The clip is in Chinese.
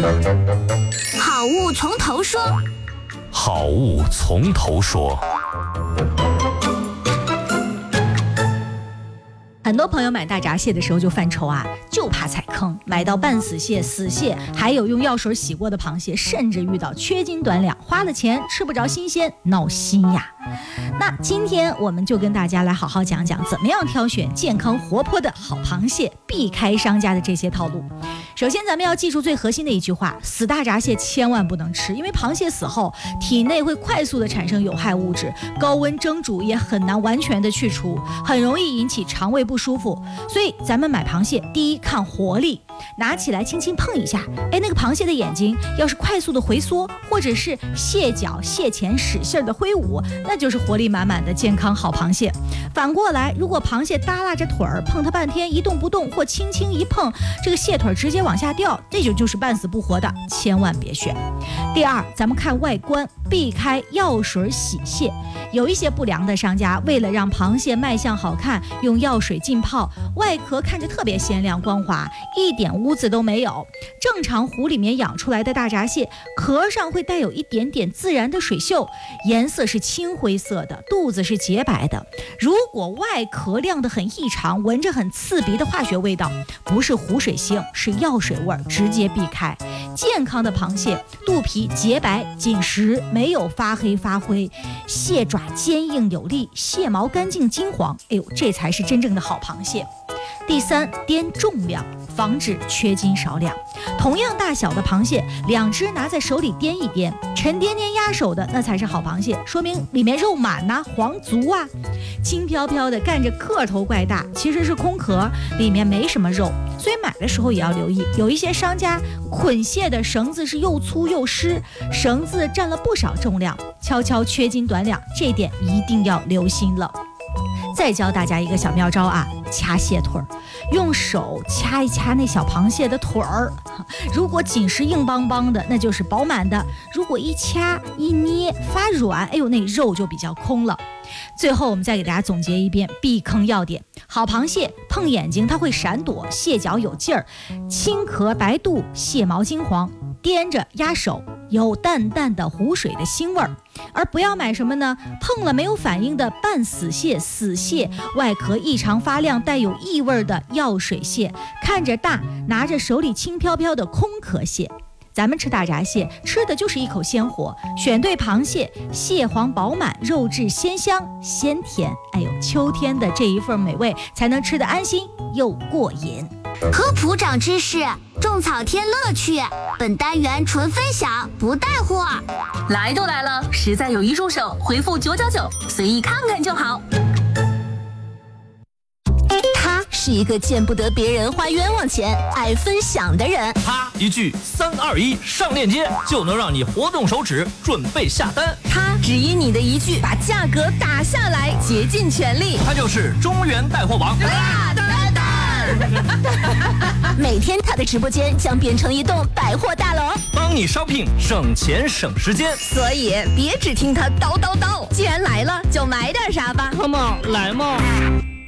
好物从头说。 好物从头说。 很多朋友买大闸蟹的时候就犯愁啊，就怕踩坑，买到半死蟹、死蟹，还有用药水洗过的螃蟹，甚至遇到缺斤短两，花了钱吃不着新鲜，闹心呀。那今天我们就跟大家来好好讲讲，怎么样挑选健康活泼的好螃蟹，避开商家的这些套路。首先咱们要记住最核心的一句话，死大闸蟹千万不能吃，因为螃蟹死后体内会快速的产生有害物质，高温蒸煮也很难完全的去除，很容易引起肠胃不舒服。所以咱们买螃蟹，第一看活力，拿起来轻轻碰一下，那个螃蟹的眼睛要是快速的回缩，或者是蟹脚蟹钳使劲的挥舞，那就是活力满满的健康好螃蟹。反过来，如果螃蟹耷拉着腿儿，碰它半天一动不动，或轻轻一碰，这个蟹腿直接往下掉，这就是半死不活的，千万别选。第二，咱们看外观，避开药水洗蟹。有一些不良的商家为了让螃蟹卖相好看，用药水浸泡，外壳看着特别鲜亮光滑，一点污渍都没有。正常湖里面养出来的大闸蟹，壳上会带有一点点自然的水锈，颜色是青灰色的，肚子是洁白的。如果外壳亮得很异常，闻着很刺鼻的化学味道，不是湖水腥，是药水味，直接避开。健康的螃蟹肚皮洁白紧实，没有发黑发灰，蟹爪坚硬有力，蟹毛干净金黄，这才是真正的好螃蟹。第三，掂重量，防止缺斤少两。同样大小的螃蟹，两只拿在手里掂一掂，沉甸甸压手的那才是好螃蟹，说明里面肉满呐，黄足啊。轻飘飘的干着个头怪大，其实是空壳，里面没什么肉，所以买的时候也要留意，有一些商家捆蟹的绳子是又粗又湿，绳子占了不少重量，悄悄缺斤短两，这点一定要留心了。再教大家一个小妙招啊，掐蟹腿儿，用手掐一掐那小螃蟹的腿儿，如果紧实硬邦邦的，那就是饱满的；如果一掐一捏发软，那肉就比较空了。最后我们再给大家总结一遍避坑要点：好螃蟹碰眼睛它会闪躲，蟹脚有劲儿，青壳白肚，蟹毛金黄，掂着压手，有淡淡的湖水的腥味儿。而不要买什么呢？碰了没有反应的半死蟹、死蟹，外壳异常发亮带有异味的药水蟹，看着大，拿着手里轻飘飘的空壳蟹。咱们吃大闸蟹吃的就是一口鲜活，选对螃蟹，蟹黄饱满，肉质鲜香鲜甜，秋天的这一份美味才能吃得安心又过瘾。 科普长知识，种草添乐趣。本单元纯分享，不带货。 来都来了，实在有一入手，回复999，随意看看就好。 他是一个见不得别人花冤枉钱，爱分享的人。 他一句3、2、1上链接，就能让你活动手指准备下单。 他只因你的一句把价格打下来，竭尽全力。 他就是中原带货王大丹丹。每天他的直播间将变成一栋百货大楼， 帮你 shopping 省钱省时间。 所以别只听他叨叨叨，既然来了就买点啥吧。 Come on，来嘛！